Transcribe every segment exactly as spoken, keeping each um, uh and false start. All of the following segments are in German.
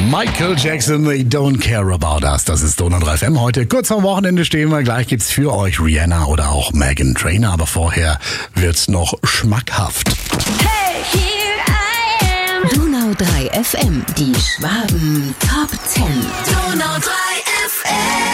Michael Jackson, They Don't Care About Us. Das ist Donau drei F M heute. Kurz vor Wochenende stehen wir. Gleich gibt's für euch Rihanna oder auch Meghan Trainor. Aber vorher wird's noch schmackhaft. Hey, here I am. Donau drei F M. Die Schwaben Top zehn. Donau drei F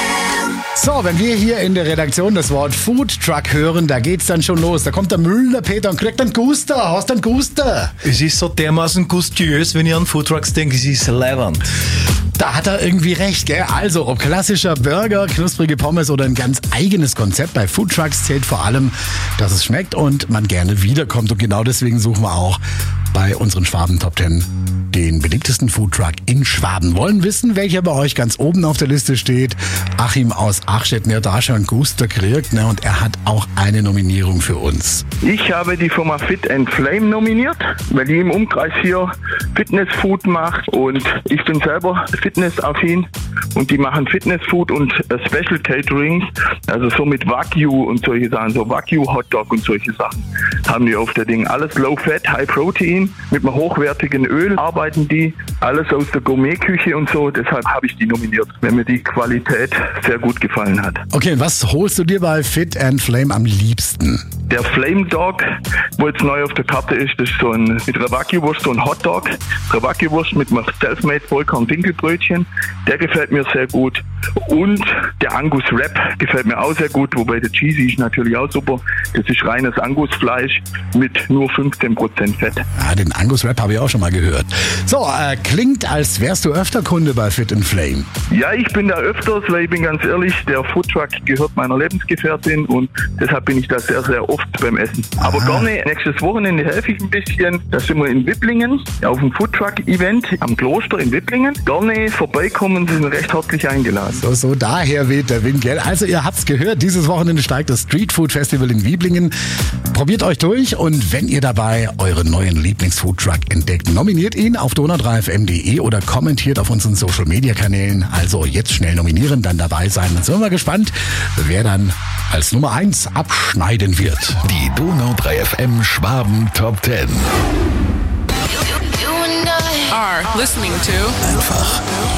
M. So, wenn wir hier in der Redaktion das Wort Food Truck hören, da geht's dann schon los. Da kommt der Müller Peter und kriegt einen Guster. Hast du einen Guster? Es ist so dermaßen gustiös, wenn ich an Foodtrucks denke, es ist leiwand. Da hat er irgendwie recht, gell? Also, ob klassischer Burger, knusprige Pommes oder ein ganz eigenes Konzept, bei Foodtrucks zählt vor allem, dass es schmeckt und man gerne wiederkommt. Und genau deswegen suchen wir auch bei unseren Schwaben Top zehn den beliebtesten Foodtruck in Schwaben. Wollen wissen, welcher bei euch ganz oben auf der Liste steht? Achim aus Achstetten, der da schon Guster kriegt, ne? Und er hat auch eine Nominierung für uns. Ich habe die Firma Fit and Flame nominiert, weil die im Umkreis hier Fitnessfood macht und ich bin selber fitnessaffin und die machen Fitnessfood und äh, Special Caterings, also so mit Wagyu und solche Sachen, so Wagyu Hotdog und solche Sachen haben die auf der Ding. Alles Low Fat, High Protein, mit einem hochwertigen Öl arbeiten die, alles aus der Gourmetküche und so, deshalb habe ich die nominiert, weil mir die Qualität sehr gut gefallen hat. Okay, was holst du dir bei Fit and Flame am liebsten? Der Flame Dog, wo jetzt neu auf der Karte ist, das ist so ein mit einer Wagyu-Wurst, so ein Hotdog. Eine Wagyu-Wurst mit einem Selfmade Vollkorn-Dinkelbrötchen. Der gefällt mir sehr gut. Und der Angus Wrap gefällt mir auch sehr gut, wobei der Cheesy ist natürlich auch super. Das ist reines Angusfleisch mit nur fünfzehn Prozent Fett. Ja, den Angus Wrap habe ich auch schon mal gehört. So, äh, klingt, als wärst du öfter Kunde bei Fit and Flame. Ja, ich bin da öfters, weil ich bin ganz ehrlich, der Foodtruck gehört meiner Lebensgefährtin und deshalb bin ich da sehr, sehr oft beim Essen. Aber Aha. gerne, nächstes Wochenende helfe ich ein bisschen. Da sind wir in Wipplingen auf dem Foodtruck-Event am Kloster in Wipplingen. Gerne vorbeikommen, Sie sind recht herzlich eingeladen. So, so, daher weht der Wind, gell? Also ihr habt's gehört, dieses Wochenende steigt das Street Food Festival in Wiblingen. Probiert euch durch und wenn ihr dabei euren neuen Lieblingsfoodtruck entdeckt, nominiert ihn auf donau drei f m punkt d e oder kommentiert auf unseren Social Media Kanälen. Also jetzt schnell nominieren, dann dabei sein. Dann sind wir gespannt, wer dann als Nummer eins abschneiden wird. Die Donau drei F M Schwaben Top zehn. Are listening to Einfach